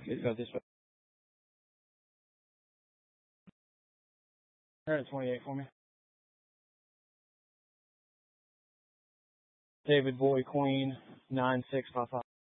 Go this way. 128 for me. David Boy Queen 9655.